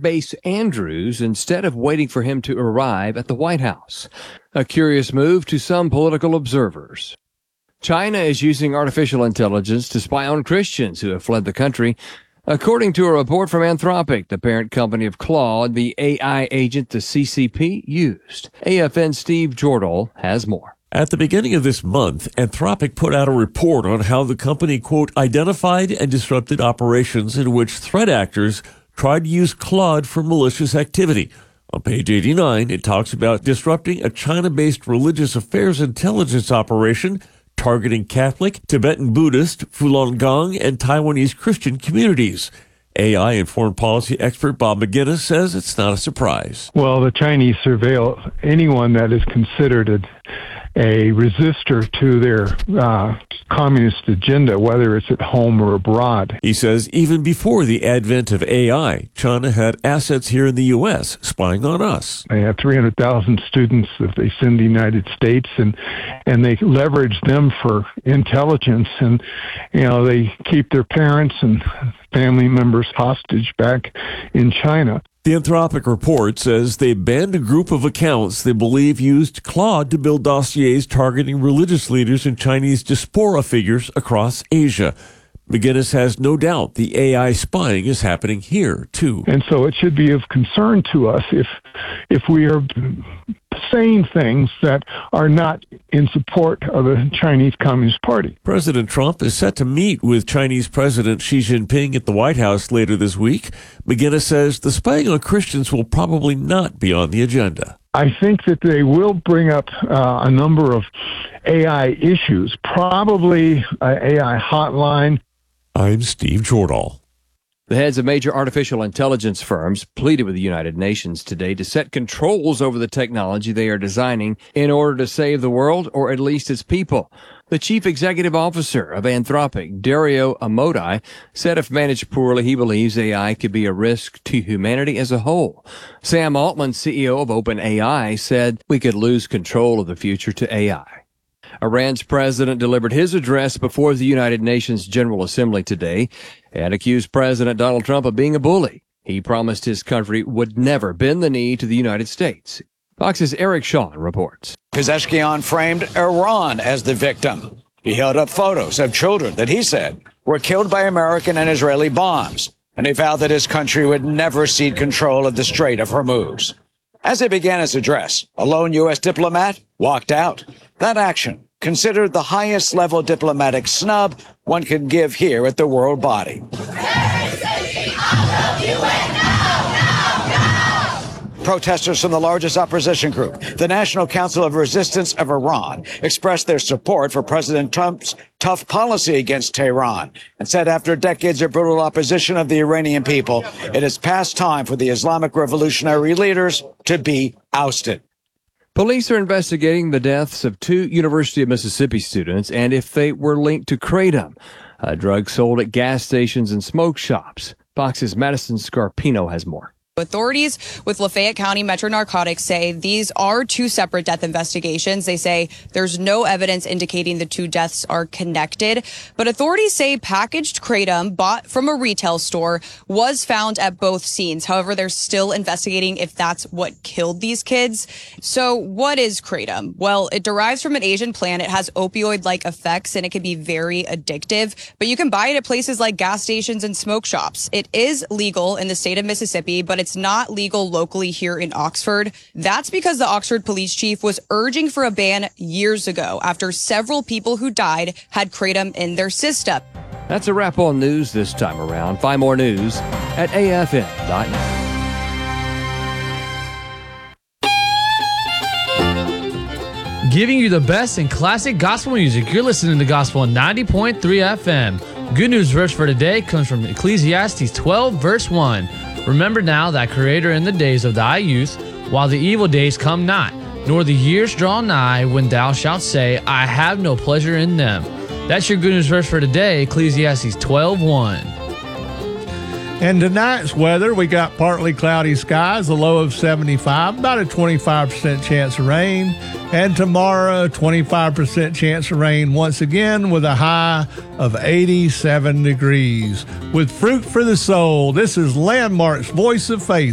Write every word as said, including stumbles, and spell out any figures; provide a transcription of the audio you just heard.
base Andrews instead of waiting for him to arrive at the White House. A curious move to some political observers. China is using artificial intelligence to spy on Christians who have fled the country. According to a report from Anthropic, the parent company of Claude, the A I agent the C C P used. A F N's Steve Jordahl has more. At the beginning of this month, Anthropic put out a report on how the company, quote, identified and disrupted operations in which threat actors tried to use Claude for malicious activity. On page eighty-nine, it talks about disrupting a China-based religious affairs intelligence operation targeting Catholic, Tibetan Buddhist, Falun Gong, and Taiwanese Christian communities. A I and foreign policy expert Bob McGinnis says it's not a surprise. Well, the Chinese surveil anyone that is considered a, a resistor to their uh, communist agenda, whether it's at home or abroad. He says even before the advent of A I, China had assets here in the U S spying on us. They have three hundred thousand students that they send to the United States, and and they leverage them for intelligence, and you know they keep their parents and family members hostage back in China. The Anthropic report says they banned a group of accounts they believe used Claude to build dossiers targeting religious leaders and Chinese diaspora figures across Asia. McGinnis has no doubt the A I spying is happening here, too. And so it should be of concern to us if if we are saying things that are not in support of the Chinese Communist Party. President Trump is set to meet with Chinese President Xi Jinping at the White House later this week. McGinnis says the spying on Christians will probably not be on the agenda. I think that they will bring up uh, a number of A I issues, probably an A I hotline. I'm Steve Jordahl. The heads of major artificial intelligence firms pleaded with the United Nations today to set controls over the technology they are designing in order to save the world, or at least its people. The chief executive officer of Anthropic, Dario Amodei, said if managed poorly, he believes A I could be a risk to humanity as a whole. Sam Altman, C E O of OpenAI, said we could lose control of the future to A I. Iran's president delivered his address before the United Nations General Assembly today and accused President Donald Trump of being a bully. He promised his country would never bend the knee to the United States. Fox's Eric Shawn reports. Pezeshkian framed Iran as the victim. He held up photos of children that he said were killed by American and Israeli bombs, and he vowed that his country would never cede control of the Strait of Hormuz. As he began his address, a lone U S diplomat walked out. That action, considered the highest level diplomatic snub one can give here at the world body. Protesters from the largest opposition group, the National Council of Resistance of Iran, expressed their support for President Trump's tough policy against Tehran and said after decades of brutal opposition of the Iranian people, it is past time for the Islamic revolutionary leaders to be ousted. Police are investigating the deaths of two University of Mississippi students and if they were linked to kratom, a drug sold at gas stations and smoke shops. Fox's Madison Scarpino has more. Authorities with Lafayette County Metro Narcotics say these are two separate death investigations. They say there's no evidence indicating the two deaths are connected, but authorities say packaged kratom bought from a retail store was found at both scenes. However, they're still investigating if that's what killed these kids. So what is kratom? Well, it derives from an Asian plant. It has opioid-like effects and it can be very addictive, but you can buy it at places like gas stations and smoke shops. It is legal in the state of Mississippi, but it's not legal locally here in Oxford. That's because the Oxford police chief was urging for a ban years ago after several people who died had kratom in their system. That's a wrap on news this time around. Find more news at A F N dot net. Giving you the best in classic gospel music. You're listening to Gospel ninety point three F M. Good news verse for today comes from Ecclesiastes twelve, verse one. Remember now that Creator in the days of thy youth, while the evil days come not, nor the years draw nigh, when thou shalt say, I have no pleasure in them. That's your good news verse for today, Ecclesiastes twelve, one. And tonight's weather, we got partly cloudy skies, a low of seventy-five, about a twenty-five percent chance of rain. And tomorrow, twenty-five percent chance of rain once again with a high of eighty-seven degrees. With fruit for the soul, this is Landmark's Voice of Faith.